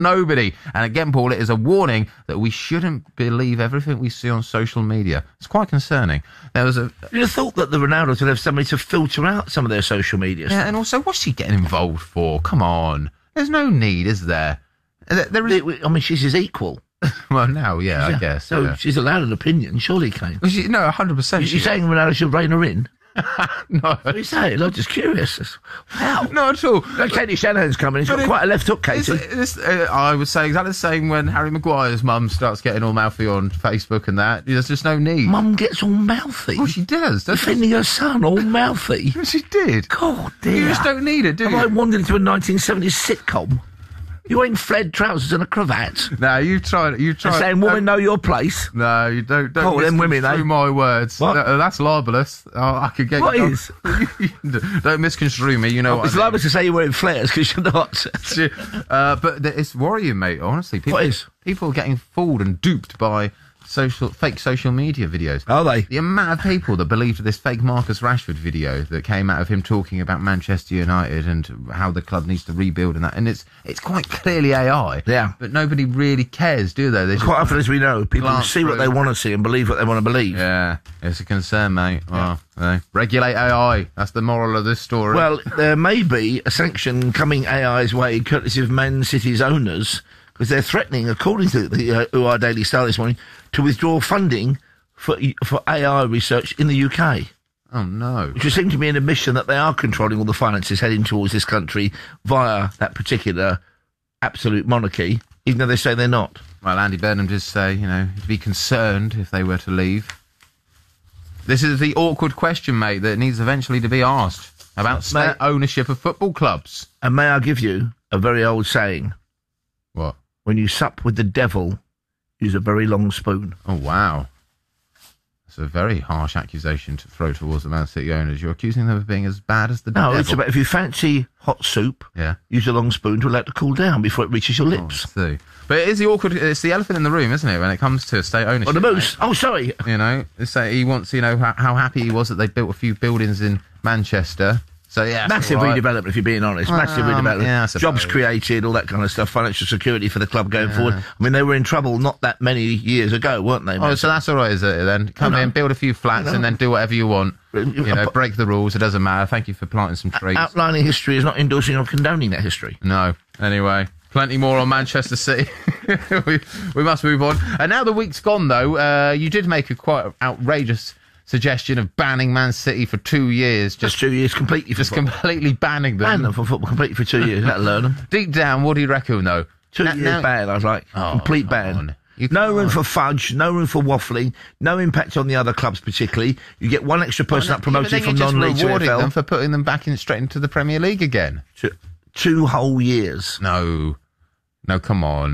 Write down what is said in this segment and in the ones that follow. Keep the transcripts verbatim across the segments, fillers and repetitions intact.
Nobody. And again, Paul, it is a warning that we shouldn't believe everything we see on social media. It's quite concerning. There was a... You'd have thought that the Ronaldos would have somebody to filter out some of their social media stuff. Yeah, and also, what's she getting involved for? Come on. There's no need, is there? There, there is... I mean, she's his equal. Well, now, yeah, yeah. I guess. So yeah. she's allowed an opinion, surely, Kane. Well, she, no, one hundred percent. You're saying Ronaldo should rein her in? No. What are you saying? I'm just curious. Wow. Not at all. No, Katie Shanahan's coming. He's got it, quite a left hook, Katie. This, this, uh, I would say exactly the same when Harry Maguire's mum starts getting all mouthy on Facebook and that. There's just no need. Mum gets all mouthy? Well, she does. Defending her son all mouthy? She did. God, dear. You just don't need it, do Have you? I wandered into a nineteen seventies sitcom? You ain't fled trousers and a cravat. No, you tried. You tried. Saying, woman, know your place. No, you don't. Don't oh, them women, eh? my words. What? No, that's libelous. Oh, I could get. What you is? Don't misconstrue me. You know oh, what it's I mean. libelous to say you're wearing flares because you're not. uh, but it's worrying, mate. Honestly, people, what is? People are getting fooled and duped by social fake social media videos. Are they? The amount of people that believed this fake Marcus Rashford video that came out of him talking about Manchester United and how the club needs to rebuild and that, and it's it's quite clearly A I. Yeah. But nobody really cares, do they? They Quite often, as we know, people see what through. they want to see and believe what they want to believe. Yeah, it's a concern, mate. Well, yeah. uh, regulate A I. That's the moral of this story. Well, there may be a sanction coming A I's way, courtesy of Man City's owners, because they're threatening, according to the uh, U R Daily Star this morning, to withdraw funding for for A I research in the U K. Oh, no. Which would seem to be an admission that they are controlling all the finances heading towards this country via that particular absolute monarchy, even though they say they're not. Well, Andy Burnham did say, you know, he'd be concerned if they were to leave. This is the awkward question, mate, that needs eventually to be asked about state Mate, ownership of football clubs. And may I give you a very old saying? What? When you sup with the devil, use a very long spoon. Oh, wow. That's a very harsh accusation to throw towards the Man City owners. You're accusing them of being as bad as the no, devil. it's about if you fancy hot soup, yeah. use a long spoon to allow it to cool down before it reaches your lips. Oh, I see. But it is the awkward, it's the elephant in the room, isn't it, when it comes to state ownership. Oh, the moose. Mate. Oh, sorry. You know, it's like he wants, you know, how, how happy he was that they built a few buildings in Manchester. So, yeah. Massive right. redevelopment, if you're being honest. Massive Um, redevelopment. yeah, Jobs created, all that kind of stuff. Financial security for the club going Yeah. forward. I mean, they were in trouble not that many years ago, weren't they? Oh, so that's all right, is it, then? Come in, build a few flats, and then do whatever you want. You know, break the rules. It doesn't matter. Thank you for planting some trees. Outlining history is not endorsing or condoning that history. No. Anyway, plenty more on Manchester City. we, we must move on. And now the week's gone, though. Uh, you did make a quite outrageous suggestion of banning Man City for two years. Just, just two years completely for Just football. completely banning them. Ban them for football completely for two years. That'll learn them. Deep down, what do you reckon, though? Two now, years now, ban, I was like. Oh, complete come ban. on. You No room can't. for fudge, no room for waffling, no impact on the other clubs particularly. You get one extra person Well, up no, yeah, but promoted then from you're just non-league to rewarding F L. them for putting them back in straight into the Premier League again. Two, two whole years. No. No, come on.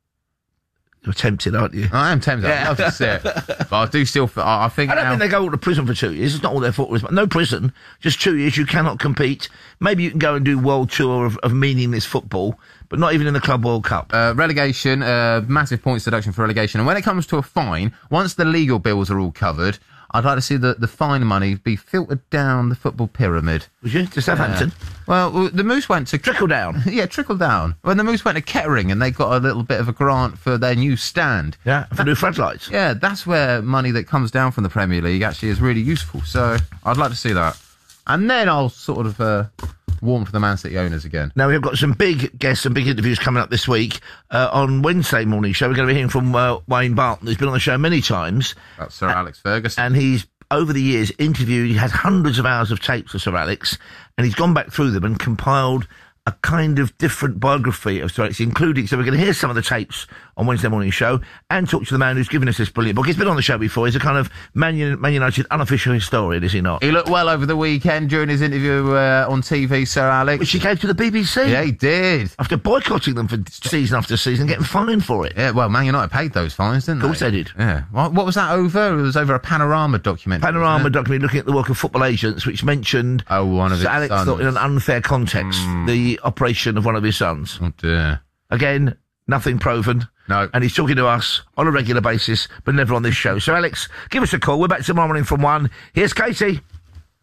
You're tempted, aren't you? I am tempted. I'd love to see it. But I do still... I I think I don't now, think they go all to prison for two years. It's not all their fault. But no prison. Just two years. You cannot compete. Maybe you can go and do world tour of, of meaningless football, but not even in the Club World Cup. Uh, relegation, uh, massive points deduction for relegation. And when it comes to a fine, once the legal bills are all covered, I'd like to see the, the fine money be filtered down the football pyramid. Would you? To Southampton? Yeah. Well, the Moose went to... Trickle down. Yeah, trickle down. When the Moose went to Kettering and they got a little bit of a grant for their new stand. Yeah, for new floodlights. Yeah, that's where money that comes down from the Premier League actually is really useful. So I'd like to see that. And then I'll sort of uh, warm to the Man City owners again. Now, we've got some big guests and big interviews coming up this week. Uh, on Wednesday morning show, we're going to be hearing from uh, Wayne Barton, who's been on the show many times. That's Sir Alex Ferguson. And he's, over the years, interviewed, he had hundreds of hours of tapes of Sir Alex, and he's gone back through them and compiled a kind of different biography of Sir Alex, including, so we're going to hear some of the tapes on Wednesday morning show and talk to the man who's given us this brilliant book. He's been on the show before. He's a kind of Man, Un- Man United unofficial historian, is he not? He looked well over the weekend during his interview uh, on T V, Sir Alex. Which he gave to the B B C. Yeah, he did. After boycotting them for season after season, getting fined for it. Yeah, well, Man United paid those fines, didn't they? Of course they did. Yeah. What, what was that over? It was over a Panorama documentary. Panorama documentary looking at the work of football agents, which mentioned Oh, one of Sir his Alex sons. thought in an unfair context Mm. the operation of one of his sons. Oh, dear. Again, nothing proven. No. And he's talking to us on a regular basis, but never on this show. So, Alex, give us a call. We're back tomorrow morning from one. Here's Katie.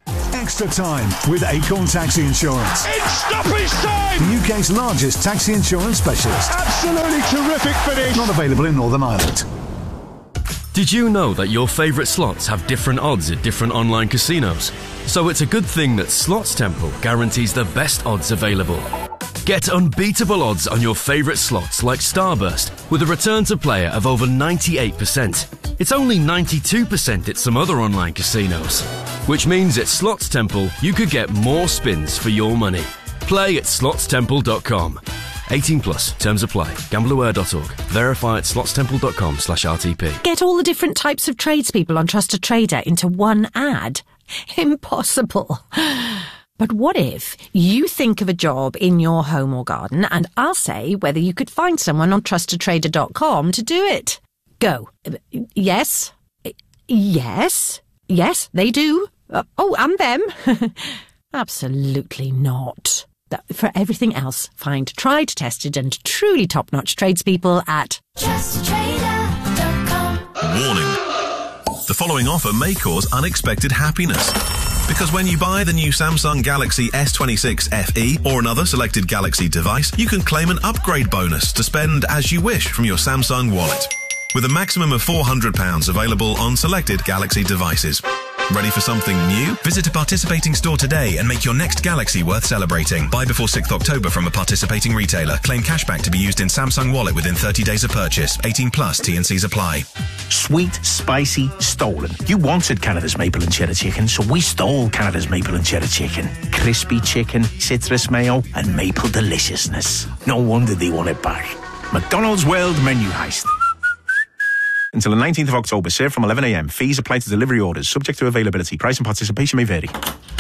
Extra time with Acorn Taxi Insurance. It's stoppage time! The U K's largest taxi insurance specialist. Absolutely terrific finish! Not available in Northern Ireland. Did you know that your favourite slots have different odds at different online casinos? So it's a good thing that Slots Temple guarantees the best odds available. Get unbeatable odds on your favourite slots like Starburst with a return to player of over ninety-eight percent. It's only ninety-two percent at some other online casinos. Which means at Slots Temple you could get more spins for your money. Play at slots temple dot com. eighteen plus. Terms apply. gamble aware dot org. Verify at slots temple dot com slash R T P. Get all the different types of tradespeople on Trusted Trader into one ad? Impossible. But what if you think of a job in your home or garden and I'll say whether you could find someone on trusted trader dot com to do it? Go. Yes. Yes. Yes, they do. Uh, oh, and them. Absolutely not. For everything else, find tried, tested and truly top-notch tradespeople at trusted trader dot com. Warning. The following offer may cause unexpected happiness. Because when you buy the new Samsung Galaxy S twenty-six F E or another selected Galaxy device, you can claim an upgrade bonus to spend as you wish from your Samsung wallet. With a maximum of four hundred pounds available on selected Galaxy devices. Ready for something new? Visit a participating store today and make your next Galaxy worth celebrating. Buy before sixth of October from a participating retailer. Claim cashback to be used in Samsung Wallet within thirty days of purchase. eighteen plus, T and C's apply. Sweet, spicy, stolen. You wanted Canada's maple and cheddar chicken, so we stole Canada's maple and cheddar chicken. Crispy chicken, citrus mayo, and maple deliciousness. No wonder they want it back. McDonald's World Menu Heist. Until the nineteenth of October, served from eleven a m. Fees apply to delivery orders, subject to availability. Price and participation may vary.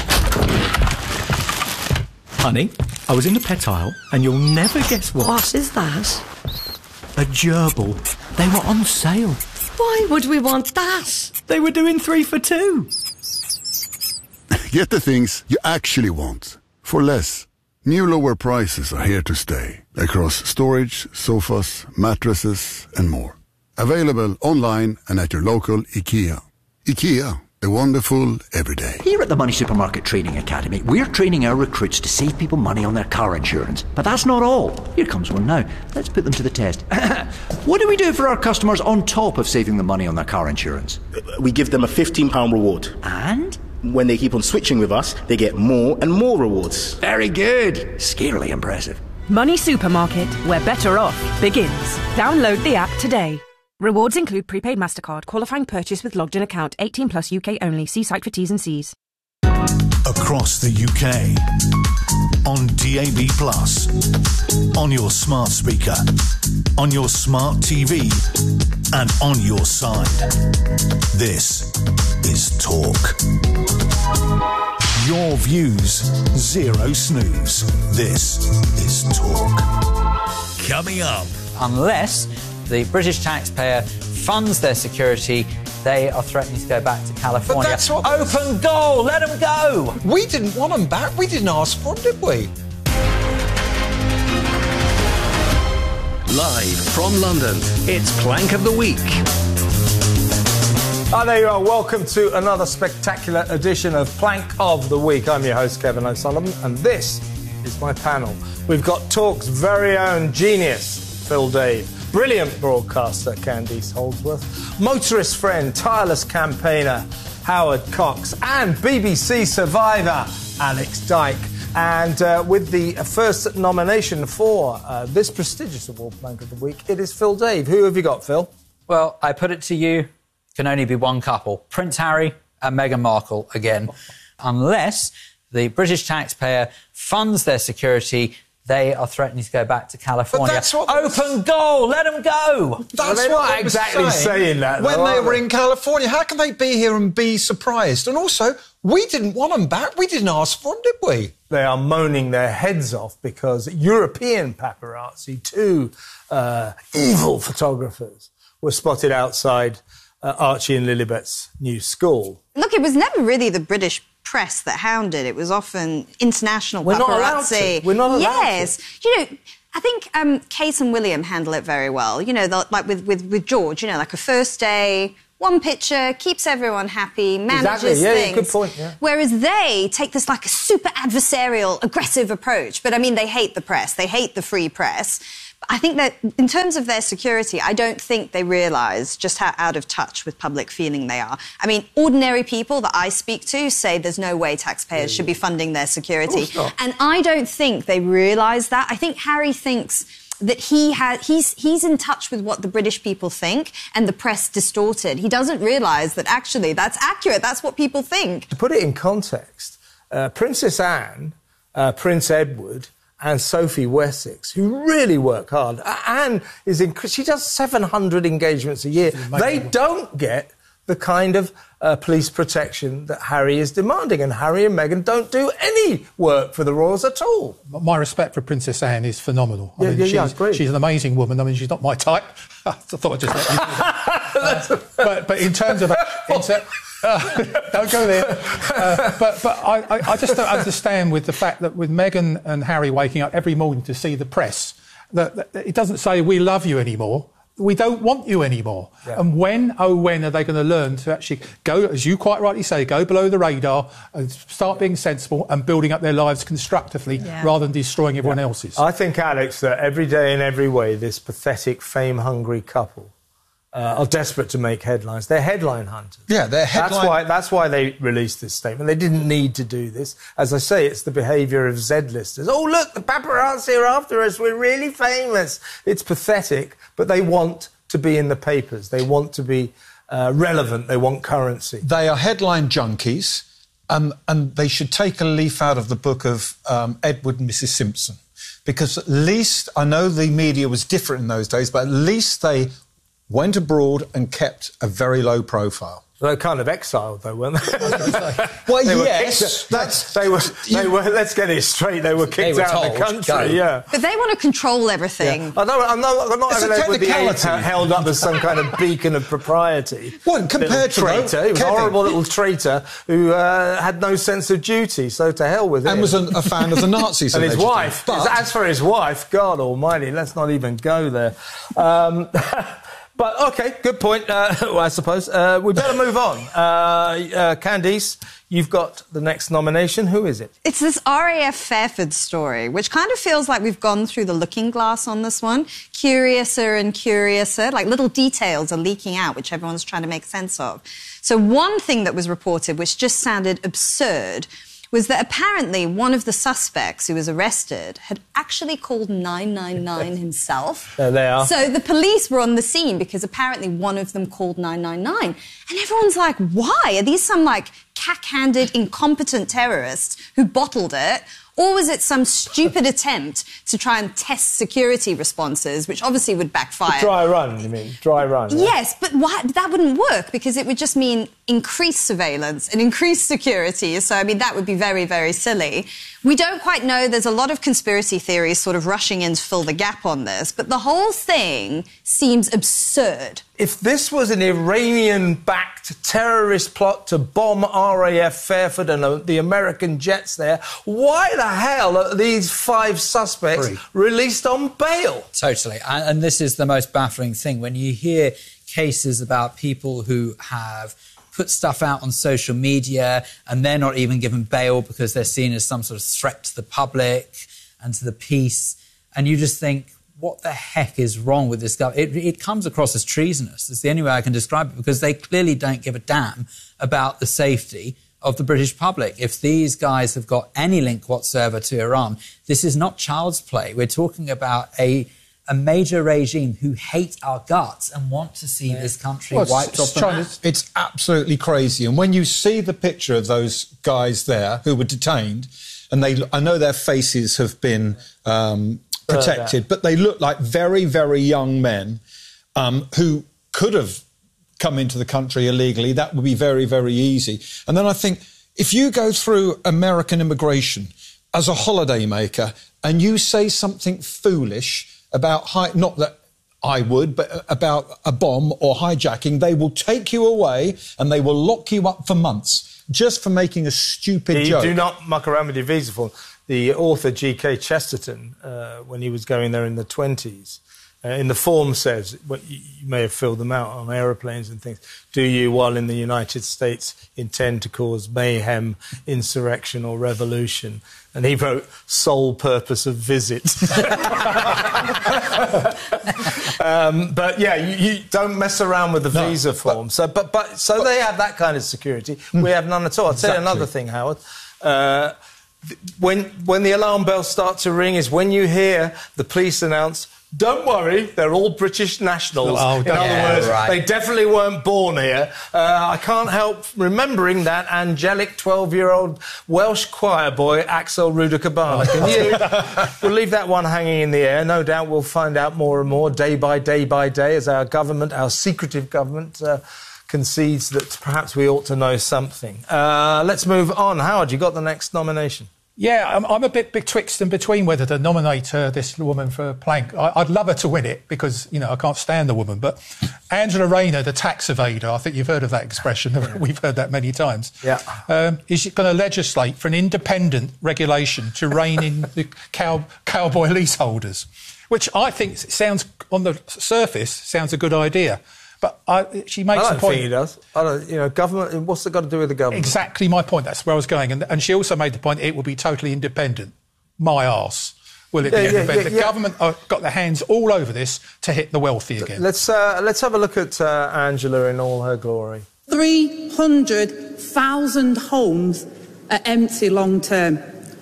Honey, I was in the pet aisle, and you'll never guess what. What is that? A gerbil. They were on sale. Why would we want that? They were doing three for two. Get the things you actually want for less. New lower prices are here to stay across storage, sofas, mattresses, and more. Available online and at your local IKEA. IKEA, the wonderful everyday. Here at the Money Supermarket Training Academy, we're training our recruits to save people money on their car insurance. But that's not all. Here comes one now. Let's put them to the test. What do we do for our customers on top of saving them money on their car insurance? We give them a fifteen pound reward. And? When they keep on switching with us, they get more and more rewards. Very good. Scarily impressive. Money Supermarket, where better off begins. Download the app today. Rewards include prepaid MasterCard, qualifying purchase with logged in account, eighteen plus U K only. See site for T's and C's. Across the U K. On D A B plus. On your smart speaker. On your smart T V. And on your side. This is Talk. Your views, zero snooze. This is Talk. Coming up. Unless the British taxpayer funds their security, they are threatening to go back to California. But that's what Open goal, let them go. We didn't want them back. We didn't ask for them, did we? Live from London, it's Plank of the Week. Hi, there you are. Welcome to another spectacular edition of Plank of the Week. I'm your host, Kevin O'Sullivan, and this is my panel. We've got Talk's very own genius, Phil Dave. Brilliant broadcaster, Candice Holdsworth. Motorist friend, tireless campaigner, Howard Cox. And B B C survivor, Alex Dyke. And uh, with the first nomination for uh, this prestigious award, Plank of the Week, it is Phil Dave. Who have you got, Phil? Well, I put it to you, can only be one couple. Prince Harry and Meghan Markle again. Unless the British taxpayer funds their security, they are threatening to go back to California. But that's what Open goal, let them go. That's well, what not exactly saying, saying that. When though, they were they? in California, how can they be here and be surprised? And also, we didn't want them back. We didn't ask for them, did we? They are moaning their heads off because European paparazzi, two uh, evil photographers, were spotted outside uh, Archie and Lilibet's new school. Look, it was never really the British press that hounded. It was often international We're paparazzi. Not allowed to. We're not allowed yes. to. You know, I think um, Kate and William handle it very well. You know, like with, with, with George, you know, like a first day, one picture, keeps everyone happy, manages exactly. yeah, things. Yeah, good point, yeah. Whereas they take this like a super adversarial, aggressive approach. But I mean, they hate the press. They hate the free press. I think that in terms of their security, I don't think they realise just how out of touch with public feeling they are. I mean, ordinary people that I speak to say there's no way taxpayers yeah, should be funding their security. And I don't think they realise that. I think Harry thinks that he had, he's, he's in touch with what the British people think and the press distorted. He doesn't realise that actually that's accurate. That's what people think. To put it in context, uh, Princess Anne, uh, Prince Edward, and Sophie Wessex, who really work hard. Anne is in, she does seven hundred engagements a year. They don't get the kind of uh, police protection that Harry is demanding, and Harry and Meghan don't do any work for the royals at all. My respect for Princess Anne is phenomenal. I yeah, mean, yeah, she's, yeah, great. she's an amazing woman. I mean, she's not my type. I thought I'd just let you do that. uh, but, but in terms of... In ter- Uh, don't go there. Uh, but but I, I, I just don't understand with the fact that with Meghan and Harry waking up every morning to see the press, that, that it doesn't say we love you anymore. We don't want you anymore. Yeah. And when, oh, when are they going to learn to actually go, as you quite rightly say, go below the radar and start being sensible and building up their lives constructively yeah. rather than destroying everyone yeah. else's? I think, Alex, that every day in every way, this pathetic, fame-hungry couple Uh, are desperate to make headlines. They're headline hunters. Yeah, they're headline... That's why, that's why they released this statement. They didn't need to do this. As I say, it's the behaviour of Z-listers. Oh, look, the paparazzi are after us. We're really famous. It's pathetic, but they want to be in the papers. They want to be uh, relevant. They want currency. They are headline junkies, um, and they should take a leaf out of the book of um, Edward and Missus Simpson. Because at least, I know the media was different in those days, but at least they went abroad and kept a very low profile. They were kind of exiled, though, weren't they? Well, they yes. Were that's, they were, they were, let's get it straight, they were kicked were out told, of the country, go. yeah. But they want to control everything. Yeah. I know, I'm not, I'm not It's having a that with the technicality. A held up as some kind of beacon of propriety. Well, compared to traitor, though, he was a Kevin. horrible little traitor who uh, had no sense of duty, so to hell with and him. was a, a fan of the Nazis. And his allegedly. wife, but... as for his wife, God almighty, let's not even go there. Um, But, OK, good point, uh, well, I suppose. Uh, we better move on. Uh, uh, Candice, you've got the next nomination. Who is it? It's this R A F Fairford story, which kind of feels like we've gone through the looking glass on this one. Curiouser and curiouser, like little details are leaking out, which everyone's trying to make sense of. So one thing that was reported, which just sounded absurd, was that apparently one of the suspects who was arrested had actually called nine nine nine himself. There they are. So the police were on the scene because apparently one of them called nine nine nine. And everyone's like, why? Are these some, like, cack-handed, incompetent terrorists who bottled it? Or was it some stupid attempt to try and test security responses, which obviously would backfire? A dry run, you mean? Dry run. Yeah? Yes, but why, that wouldn't work because it would just mean increased surveillance and increased security. So, I mean, that would be very, very silly. We don't quite know. There's a lot of conspiracy theories sort of rushing in to fill the gap on this, but the whole thing seems absurd. If this was an Iranian-backed terrorist plot to bomb R A F Fairford and uh, the American jets there, why the hell are these five suspects Free. released on bail? Totally. And, and this is the most baffling thing. When you hear cases about people who have put stuff out on social media and they're not even given bail because they're seen as some sort of threat to the public and to the peace, and you just think, what the heck is wrong with this government? It, it comes across as treasonous. It's the only way I can describe it, because they clearly don't give a damn about the safety of the British public. If these guys have got any link whatsoever to Iran, this is not child's play. We're talking about a, a major regime who hate our guts and want to see yeah. this country well, wiped off the map. It's absolutely crazy. And when you see the picture of those guys there who were detained, and they, I know their faces have been um, protected, but they look like very, very young men um, who could have come into the country illegally. That would be very, very easy. And then I think if you go through American immigration as a holidaymaker and you say something foolish about, high, not that I would, but about a bomb or hijacking, they will take you away and they will lock you up for months just for making a stupid you joke. Do not muck around with your visa form. The author G K Chesterton, uh, when he was going there in the twenties, Uh, in the form says, well, you, you may have filled them out on aeroplanes and things, do you, while in the United States, intend to cause mayhem, insurrection or revolution? And he wrote, sole purpose of visit. um, but, yeah, you, you don't mess around with the no, visa form. But, so but, but so but, they have that kind of security. Mm, we have none at all. I'll exactly. tell you another thing, Howard. Uh, when, when the alarm bells start to ring is when you hear the police announce, don't worry, they're all British nationals. Oh, in other yeah, words, right. they definitely weren't born here. Uh, I can't help remembering that angelic twelve-year-old Welsh choir boy, Axel Rudakabana. Can you? We'll leave that one hanging in the air. No doubt we'll find out more and more day by day by day as our government, our secretive government, uh, concedes that perhaps we ought to know something. Uh, let's move on. Howard, you got the next nomination? Yeah, I'm, I'm a bit betwixt and between whether to nominate uh, this woman for Plank. I, I'd love her to win it because, you know, I can't stand the woman. But Angela Rayner, the tax evader, I think you've heard of that expression. We've heard that many times. Yeah. Um, is going to legislate for an independent regulation to rein in the cow, cowboy leaseholders, which I think sounds, on the surface, sounds a good idea. But I, she makes I don't a point. think he does. I don't, you know, government. What's it got to do with the government? Exactly my point. That's where I was going. And, and she also made the point it will be totally independent. My arse. Will it yeah, be independent? Yeah, yeah, the yeah. government have got their hands all over this to hit the wealthy again. Let's uh, let's have a look at uh, Angela in all her glory. Three hundred thousand homes are empty long term.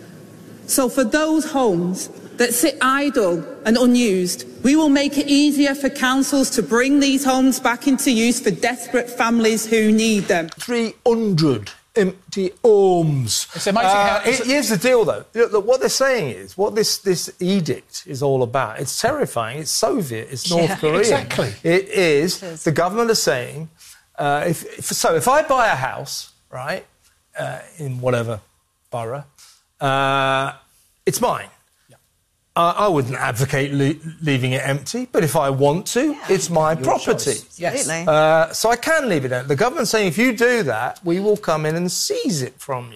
So for those homes that sit idle and unused, we will make it easier for councils to bring these homes back into use for desperate families who need them. three hundred empty homes. It's amazing uh, how... It, here's the deal, though. Look, look, what they're saying is, what this, this edict is all about, it's terrifying, it's Soviet, it's North yeah, Korea. Exactly. It is, it is. The government is saying, uh, if, if, so if I buy a house, right, uh, in whatever borough, uh, it's mine. Uh, I wouldn't advocate le leaving it empty, but if I want to, yeah. it's my Your property. Choice. Yes. Uh, so I can leave it empty. The government's saying if you do that, we will come in and seize it from you.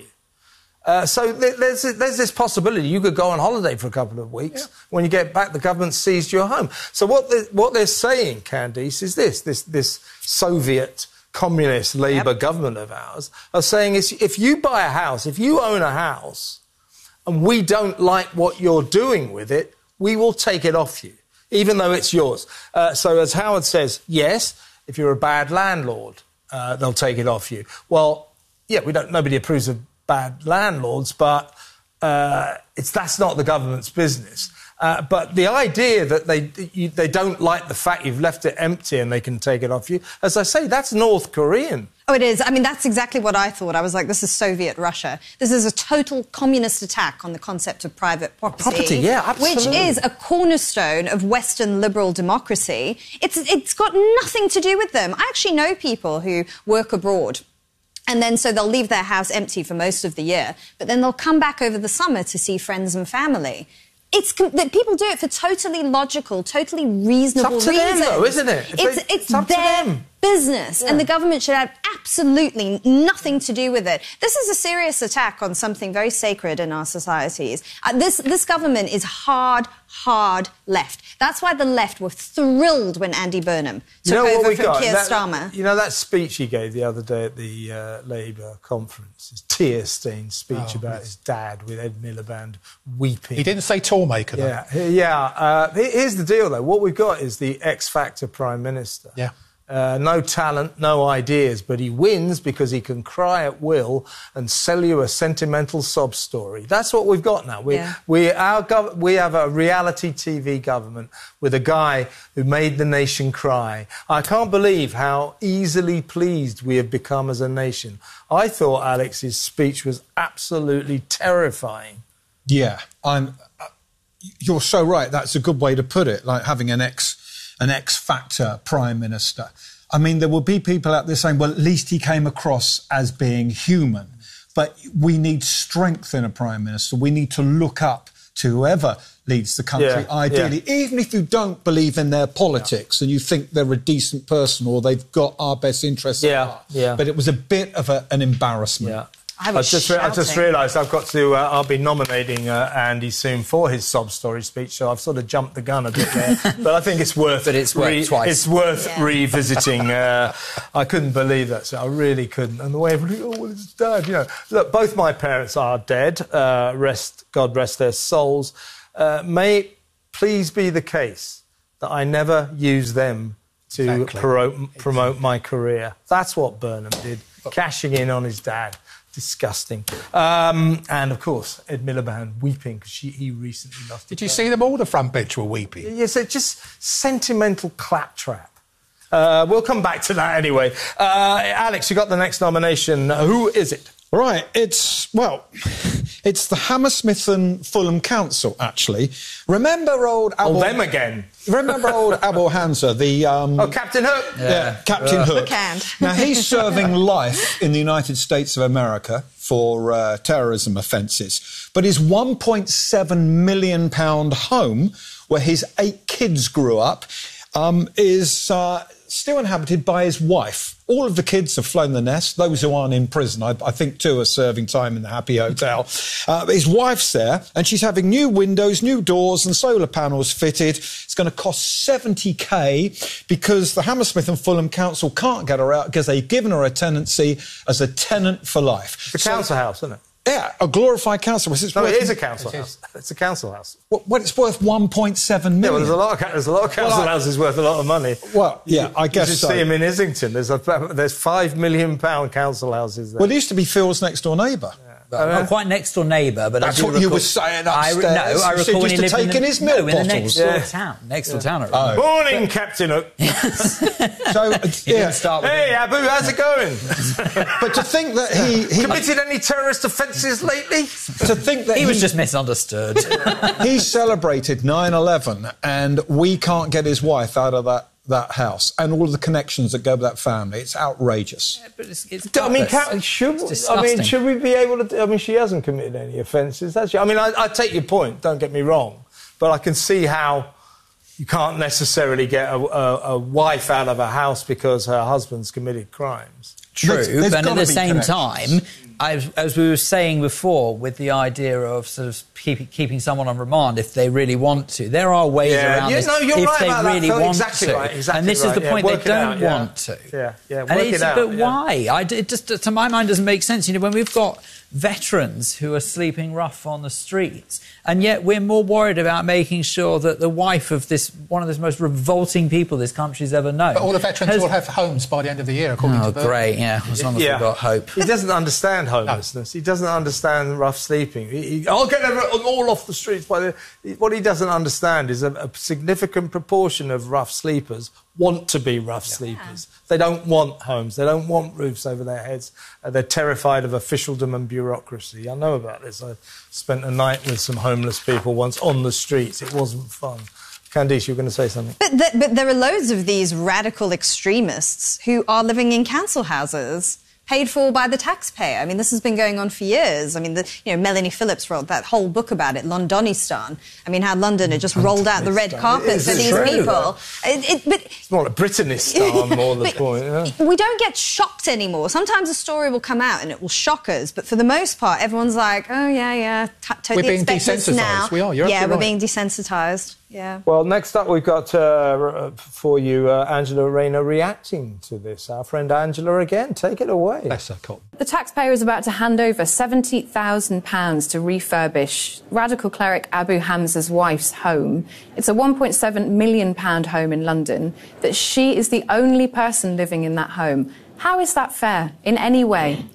Uh, so th there's, there's this possibility you could go on holiday for a couple of weeks. Yeah. When you get back, the government seized your home. So what, the, what they're saying, Candice, is this, this, this Soviet communist Labour yep. government of ours are saying is if you buy a house, if you own a house, and we don't like what you're doing with it, we will take it off you, even though it's yours. Uh, so as Howard says, yes, if you're a bad landlord, uh, they'll take it off you. Well, yeah, we don't. Nobody approves of bad landlords, but uh, it's that's not the government's business. Uh, but the idea that they you, they don't like the fact you've left it empty and they can take it off you, as I say, that's North Korean. Oh, it is. I mean, that's exactly what I thought. I was like, this is Soviet Russia. This is a total communist attack on the concept of private property. Property, yeah, absolutely. Which is a cornerstone of Western liberal democracy. It's, it's got nothing to do with them. I actually know people who work abroad. And then so they'll leave their house empty for most of the year, but then they'll come back over the summer to see friends and family. It's that people do it for totally logical, totally reasonable reasons. It's up to reasons. them, though, isn't it? It's, they, it's, it's up their to them. business, yeah. and the government should have absolutely nothing to do with it. This is a serious attack on something very sacred in our societies. Uh, this, this government is hard, hard left. That's why the left were thrilled when Andy Burnham took you know over what we from got? Keir that, Starmer. You know that speech he gave the other day at the uh, Labour conference, his tear-stained speech oh, about his dad with Ed Miliband weeping. He didn't say tourmaker, though. Yeah, yeah. Uh, here's the deal, though. What we've got is the X-Factor Prime Minister. Yeah. Uh, no talent, no ideas, but he wins because he can cry at will and sell you a sentimental sob story. That's what we've got now. We, yeah. we, our gov we have a reality T V government with a guy who made the nation cry. I can't believe how easily pleased we have become as a nation. I thought Alex's speech was absolutely terrifying. Yeah, I'm. Uh, you're so right. That's a good way to put it. Like having an ex. an X-Factor Prime Minister. I mean, there will be people out there saying, well, at least he came across as being human. But we need strength in a Prime Minister. We need to look up to whoever leads the country, yeah, ideally, yeah. even if you don't believe in their politics yeah. and you think they're a decent person or they've got our best interests yeah, at heart. Yeah. But it was a bit of a, an embarrassment. Yeah. I I've was just, re- I've just shouting. realised I've got to. Uh, I'll be nominating uh, Andy soon for his sob story speech, so I've sort of jumped the gun a bit there. But I think it's worth. But it's worth twice. It's worth Yeah. revisiting. Uh, I couldn't believe that. So I really couldn't. And the way everybody, oh, well, it's dad. You know, look, both my parents are dead. Uh, rest, God rest their souls. Uh, may it please be the case that I never use them to Exactly. promote, promote my career. That's what Burnham did, cashing in on his dad. Disgusting. Um, and, of course, Ed Miliband weeping because he recently lost Did you see them all? The front bench were weeping. Yes, it's just sentimental claptrap. Uh, we'll come back to that anyway. Uh, Alex, you got the next nomination. Who is it? Right, it's, well, it's the Hammersmith and Fulham Council, actually. Remember old Abel... Oh, them again. Remember old Abel Hanser, the... Um, oh, Captain Hook. Yeah, yeah Captain uh, Hook. Backhand. Now, he's serving life in the United States of America for uh, terrorism offences. But his one point seven million pound home, where his eight kids grew up, um, is uh, still inhabited by his wife. All of the kids have flown the nest, those who aren't in prison. I, I think two are serving time in the Happy Hotel. Uh, his wife's there, and she's having new windows, new doors and solar panels fitted. It's going to cost seventy k because the Hammersmith and Fulham Council can't get her out because they've given her a tenancy as a tenant for life. It's a council house, isn't it? Yeah, a glorified council house. It's No, worth, it is a council house. It's a council house. What, what, it's worth one point seven Yeah, million. well, there's a lot of, ca- there's a lot of council Well, I- houses worth a lot of money. Well, yeah, I guess You should so. see him in Islington. There's, a, there's five million pound council houses there. Well, it used to be Phil's next door neighbour. Well, not quite next door neighbour, but That's I do what you recall- were saying I re- upstairs. no, I You said recall when used he to lived in take the, in his no, milk in the bottles. next door Yeah. town. Next door Yeah. town. I remember. Morning, Captain Hook. So, uh, He yeah. didn't start with Hey, him. Abu, how's it going? But to think that he... he Committed any terrorist offences lately? to think that He he, was just misunderstood. he celebrated nine eleven and we can't get his wife out of that, that house and all of the connections that go with that family. It's outrageous. But it's, it's I mean, gutless. can, should It's I mean, disgusting. should we be able to? I mean, she hasn't committed any offences, has she? I mean, I, I take your point. Don't get me wrong, but I can see how you can't necessarily get a, a, a wife out of a house because her husband's committed crimes. True, There's- there's but at gotta the be same connections. time, as, as we were saying before, with the idea of sort of keep, keeping someone on remand if they really want to, there are ways Yeah, around yeah, this no, you're if right they about that, really Phil. want Exactly to. right, exactly and this right. is the Yeah, point, work they it don't out, yeah. want to. Yeah, yeah, work And it it's, out, but yeah. why? I, it just, to my mind, doesn't make sense. You know, when we've got veterans who are sleeping rough on the streets, and yet we're more worried about making sure that the wife of this one of the most revolting people this country's ever known. But all the veterans has- will have homes by the end of the year, according Oh, to Bert. great! Yeah, as long as Yeah. we've got hope. He doesn't understand homelessness. He doesn't understand rough sleeping. He, he, I'll get them all off the streets. By the, what he doesn't understand is a, a significant proportion of rough sleepers want to be rough sleepers. They don't want homes. They don't want roofs over their heads. Uh, they're terrified of officialdom and bureaucracy. I know about this. I spent a night with some homeless people once on the streets. It wasn't fun. Candice, you were going to say something. But, th- but there are loads of these radical extremists who are living in council houses paid for by the taxpayer. I mean, this has been going on for years. I mean, the, you know, Melanie Phillips wrote that whole book about it, Londonistan. I mean, how London had just rolled out the red carpet Is for it these true, people. though? It, it, but It's more like Britanistan, more the But point. Yeah. we don't get shocked anymore. Sometimes a story will come out and it will shock us, but for the most part, everyone's like, oh, yeah, yeah, t- totally We're being expect this desensitised. now. We are, you're Yeah, absolutely we're right. being desensitised. Yeah. Well, next up, we've got uh, for you uh, Angela Rayner reacting to this. Our friend Angela again. Take it away. Bless her, Cotton. The taxpayer is about to hand over seventy thousand pounds to refurbish radical cleric Abu Hamza's wife's home. It's a one point seven million pound home in London, that she is the only person living in that home. How is that fair in any way?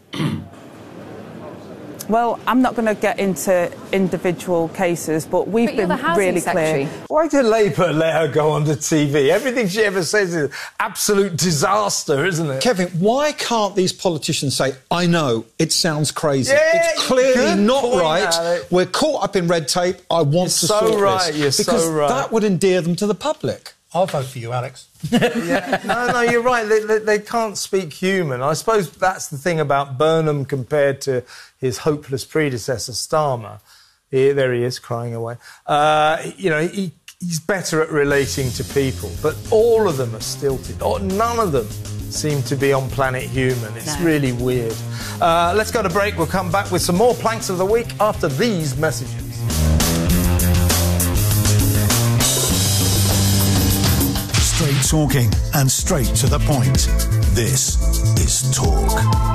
Well, I'm not going to get into individual cases, but we've But you're been the housing really secretary. clear. Why did Labour let her go on the T V? Everything she ever says is absolute disaster, isn't it? Kevin, why can't these politicians say, I know, it sounds crazy. Yeah, it's clearly good not point, right. Alex. We're caught up in red tape. I want You're to so sort right, this. you're so because right. that would endear them to the public. I'll vote for you, Alex. Yeah. No, no, you're right. They, they, they can't speak human. I suppose that's the thing about Burnham compared to his hopeless predecessor, Starmer. He, there he is, crying away. Uh, you know, he, he's better at relating to people, but all of them are stilted. Or none of them seem to be on planet human. It's No. really weird. Uh, let's go to break. We'll come back with some more planks of the week after these messages. Straight talking and straight to the point. This is Talk.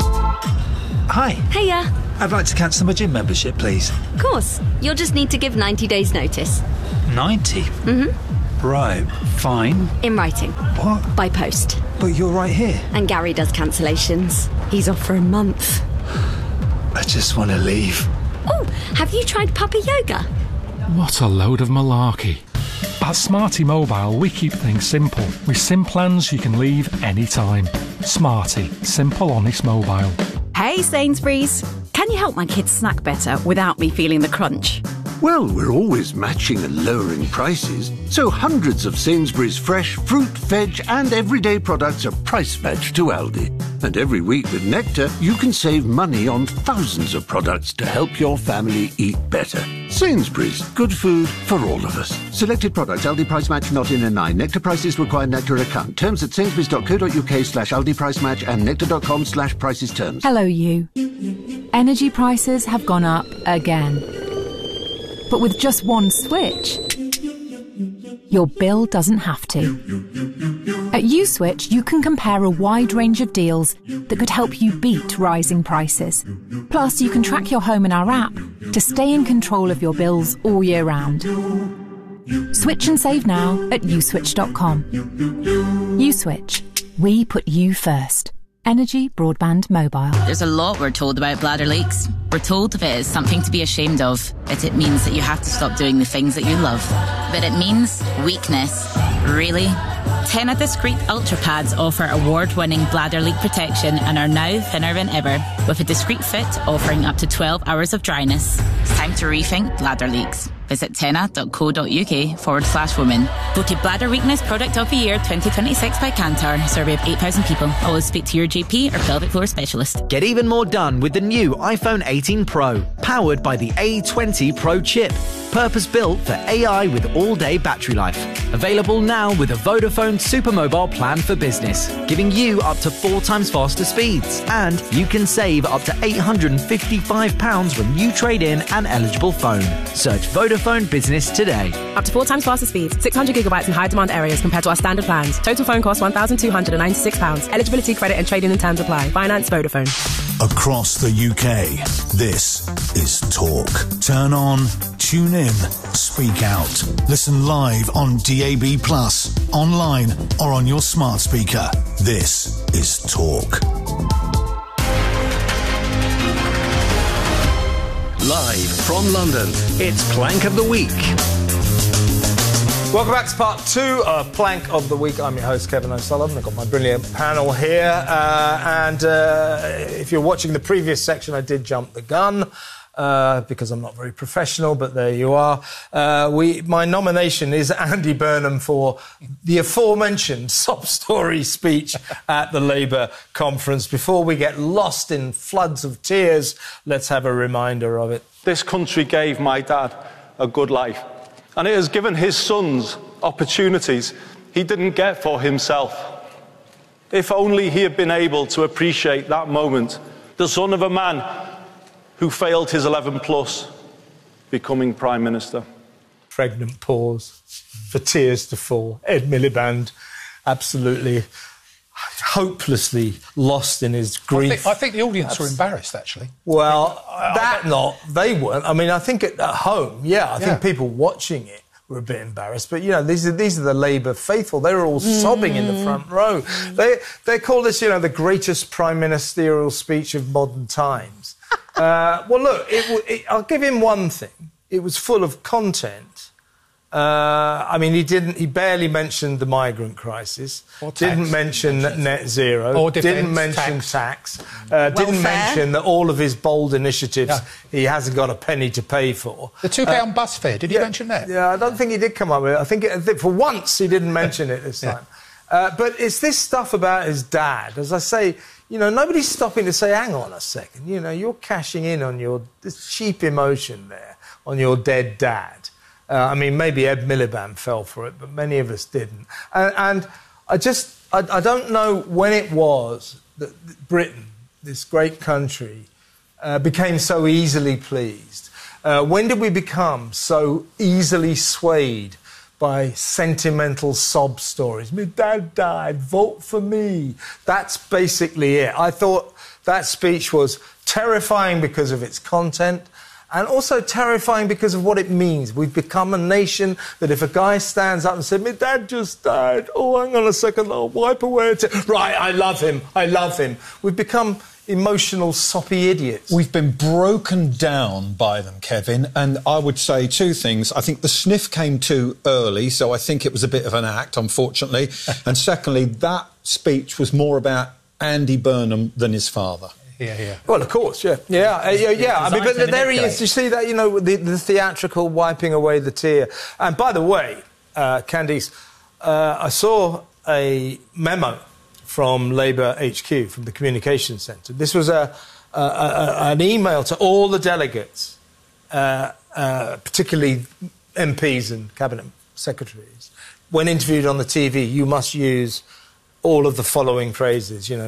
Hi. Hiya. I'd like to cancel my gym membership, please. Of course. You'll just need to give ninety days notice. ninety? Mm-hmm. Right, fine. In writing. What? By post. But you're right here. And Gary does cancellations. He's off for a month. I just want to leave. Oh, have you tried Puppy Yoga? What a load of malarkey. At Smarty Mobile, we keep things simple. With SIM plans you can leave anytime. Smarty. Simple, honest mobile. Hey, Sainsbury's. Can you help my kids snack better without me feeling the crunch? Well, we're always matching and lowering prices, so hundreds of Sainsbury's fresh fruit, veg and everyday products are price matched to Aldi. And every week with Nectar, you can save money on thousands of products to help your family eat better. Sainsbury's, good food for all of us. Selected products, Aldi price match not in a nine. Nectar prices require Nectar account. Terms at sainsbury's.co.uk slash Aldi price match and nectar.com slash prices terms. Hello, you. Energy prices have gone up again. But with just one switch, your bill doesn't have to. At USwitch, you can compare a wide range of deals that could help you beat rising prices. Plus, you can track your home in our app to stay in control of your bills all year round. Switch and save now at uswitch dot com. USwitch. We put you first. Energy Broadband Mobile. There's a lot we're told about bladder leaks. We're told if it is something to be ashamed of, that it means that you have to stop doing the things that you love. But it means weakness. Really? Tena Discreet Ultra Pads offer award-winning bladder leak protection and are now thinner than ever, with a discreet fit offering up to twelve hours of dryness. It's time to rethink bladder leaks. Visit tena.co.uk forward slash women. Voted Bladder Weakness Product of the Year twenty twenty-six by Kantar. Survey of eight thousand people. Always speak to your G P or pelvic floor specialist. Get even more done with the new iPhone eighteen Pro, powered by the A twenty Pro chip. Purpose-built for A I with all-day battery life. Available now with a Vodafone Supermobile plan for business, giving you up to four times faster speeds. And you can save up to eight hundred fifty-five pounds when you trade in an eligible phone. Search Vodafone Business today. Up to four times faster speeds, six hundred gigabytes in high demand areas compared to our standard plans. Total phone cost one thousand two hundred ninety-six pounds. Eligibility, credit and trading and terms apply. Finance Vodafone. Across the U K, this is Talk. Turn on, tune in, speak out. Listen live on D A B plus, online or on your smart speaker. This is Talk. Live from London, it's Plank of the Week. Welcome back to part two of Plank of the Week. I'm your host, Kevin O'Sullivan. I've got my brilliant panel here. Uh, and uh, if you're watching the previous section, I did jump the gun uh, because I'm not very professional, but there you are. Uh, we, my nomination is Andy Burnham for the aforementioned sob story speech at the Labour conference. Before we get lost in floods of tears, let's have a reminder of it. This country gave my dad a good life. And it has given his sons opportunities he didn't get for himself. If only he had been able to appreciate that moment, the son of a man who failed his eleven plus, becoming Prime Minister. Pregnant pause for tears to fall. Ed Miliband, absolutely, hopelessly lost in his grief. I think, I think the audience were embarrassed, actually. Well, that not, they weren't. I mean, I think at, at home, yeah, I Yeah. think people watching it were a bit embarrassed. But, you know, these are these are the Labour faithful. They were all sobbing in the front row. They they call this, you know, the greatest prime ministerial speech of modern times. uh, well, look, it, w- it, I'll give him one thing. It was full of content. Uh, I mean, he didn't. He barely mentioned the migrant crisis. Or tax. Didn't mention net zero. Or defence, didn't mention tax. tax. Uh, didn't Welfare. mention that all of his bold initiatives Yeah. he hasn't got a penny to pay for. The two pound Uh, bus fare, did he yeah, mention that? Yeah, I don't think he did come up with it. I think, it, I think for once he didn't mention it this Yeah. time. Uh, but it's this stuff about his dad. As I say, you know, nobody's stopping to say, hang on a second, you know, you're cashing in on your this cheap emotion there, on your dead dad. Uh, I mean, maybe Ed Miliband fell for it, but many of us didn't. And, and I just, I, I don't know when it was that Britain this great country, uh, became so easily pleased? Uh, when did we become so easily swayed by sentimental sob stories? My dad died, vote for me. That's basically it. I thought that speech was terrifying because of its content, and also terrifying because of what it means. We've become a nation that if a guy stands up and says, my dad just died, oh, hang on a second, I'll wipe away a tear. Right, I love him, I love him. We've become emotional, soppy idiots. We've been broken down by them, Kevin, and I would say two things. I think the sniff came too early, so I think it was a bit of an act, unfortunately. And secondly, that speech was more about Andy Burnham than his father. Yeah, yeah. Well, of course, yeah. Yeah, uh, yeah, yeah. I mean, but there he is. You see that, you know, the, the theatrical wiping away the tear. And by the way, uh, Candice, uh, I saw a memo from Labour H Q, from the Communications Centre. This was a, a, a, an email to all the delegates, uh, uh, particularly M Ps and cabinet secretaries. When interviewed on the T V, you must use all of the following phrases, you know,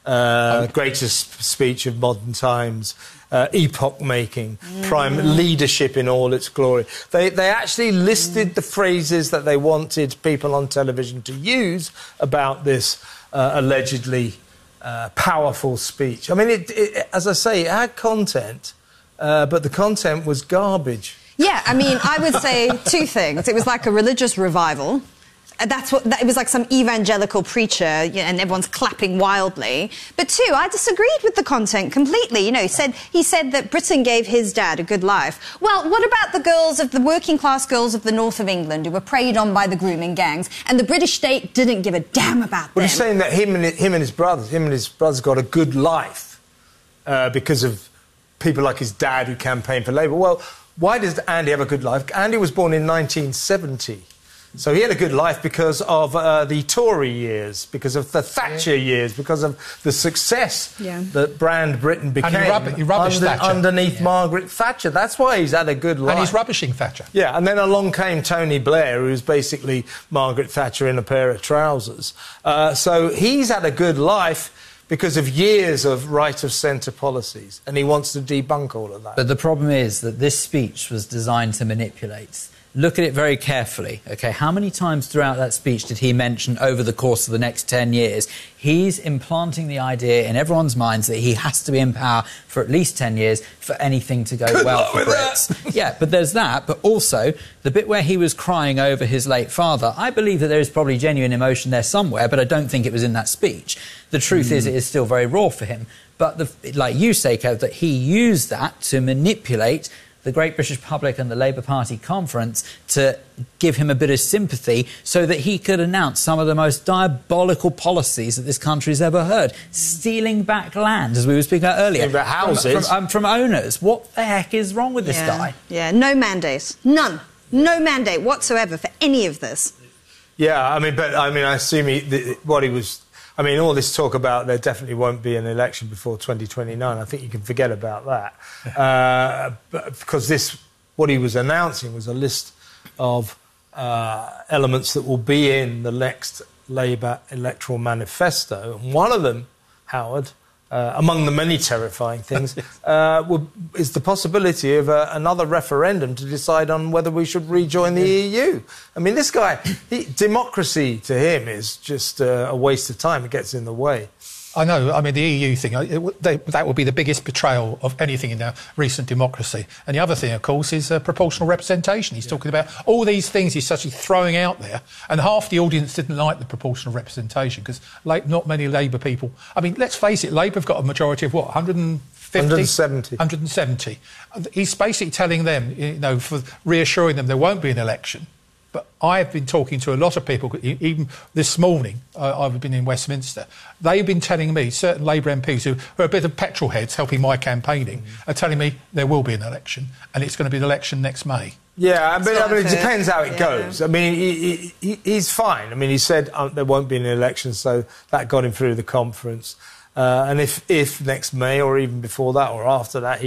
uh, greatest speech of modern times, uh, epoch-making, mm. prime leadership in all its glory. They, they actually listed mm. the phrases that they wanted people on television to use about this uh, allegedly uh, powerful speech. I mean, it, it, as I say, it had content, uh, but the content was garbage. Yeah, I mean, I would say two things. It was like a religious revival. That's what that, it was like some evangelical preacher, you know, and everyone's clapping wildly. But two, I disagreed with the content completely. You know, he said he said that Britain gave his dad a good life. Well, what about the girls of the working class girls of the north of England who were preyed on by the grooming gangs, and the British state didn't give a damn about them? Well, he's saying that him and him and his brothers, him and his brothers got a good life uh, because of people like his dad who campaigned for Labour. Well, why does Andy have a good life? Andy was born in nineteen seventy. So he had a good life because of uh, the Tory years, because of the Thatcher yeah. years, because of the success yeah. that Brand Britain became and he rub- he rubbish under, Thatcher. underneath yeah. Margaret Thatcher. That's why he's had a good life. And he's rubbishing Thatcher. Yeah, and then along came Tony Blair, who's basically Margaret Thatcher in a pair of trousers. Uh, so he's had a good life because of years of right-of-centre policies, and he wants to debunk all of that. But the problem is that this speech was designed to manipulate. Look at it very carefully, OK? How many times throughout that speech did he mention over the course of the next ten years? He's implanting the idea in everyone's minds that he has to be in power for at least ten years for anything to go Good well luck for with Brits. That. Yeah, but there's that. But also, the bit where he was crying over his late father, I believe that there is probably genuine emotion there somewhere, but I don't think it was in that speech. The truth mm. is it is still very raw for him. But the, like you say, Kev, that he used that to manipulate the Great British Public and the Labour Party conference to give him a bit of sympathy so that he could announce some of the most diabolical policies that this country's ever heard. Stealing back land, as we were speaking about earlier. About houses. From, from, um, from owners. What the heck is wrong with this yeah. guy? Yeah, no mandate. None. No mandate whatsoever for any of this. Yeah, I mean, but, I mean, I assume he, the, what he was... I mean, all this talk about there definitely won't be an election before twenty twenty-nine, I think you can forget about that. Uh, but because this, what he was announcing was a list of uh, elements that will be in the next Labour electoral manifesto. And one of them, Howard, uh, among the many terrifying things, uh, will, is the possibility of uh, another referendum to decide on whether we should rejoin the E U. I mean, this guy, he, democracy to him is just uh, a waste of time. It gets in the way. I know. I mean, the E U thing, it, they, that would be the biggest betrayal of anything in our recent democracy. And the other thing, of course, is uh, proportional representation. He's yeah. talking about all these things he's actually throwing out there, and half the audience didn't like the proportional representation because not many Labour people... I mean, let's face it, Labour have got a majority of, what, one hundred fifty? one hundred seventy. one hundred seventy. He's basically telling them, you know, for reassuring them there won't be an election. But I've been talking to a lot of people, even this morning, uh, I've been in Westminster. They've been telling me, certain Labour M Ps who, who are a bit of petrol heads helping my campaigning, mm. are telling me there will be an election, and it's going to be an election next May. Yeah, but I mean, it depends how it yeah. goes. I mean, he, he, he's fine. I mean, he said um, there won't be an election, so that got him through the conference. Uh, and if, if next May, or even before that, or after that, he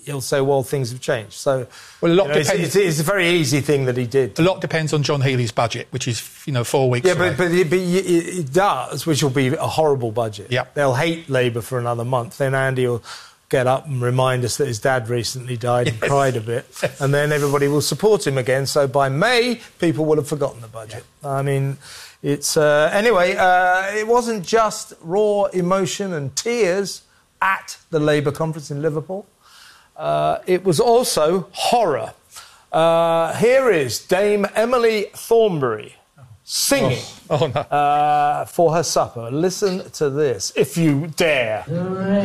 he'll say, well, things have changed. So, well, a lot you know, depends. It's, it's, it's a very easy thing that he did. A lot depends on John Healey's budget, which is, you know, four weeks Yeah, away. but, but, it, but it, it does, which will be a horrible budget. Yeah. They'll hate Labour for another month. Then Andy will get up and remind us that his dad recently died and cried a bit, and then everybody will support him again. So by May, people will have forgotten the budget. Yeah. I mean, it's... Uh, anyway, uh, it wasn't just raw emotion and tears at the Labour conference in Liverpool. Uh, it was also horror. Uh, here is Dame Emily Thornberry singing oh. Oh, no. uh, for her supper. Listen to this, if you dare.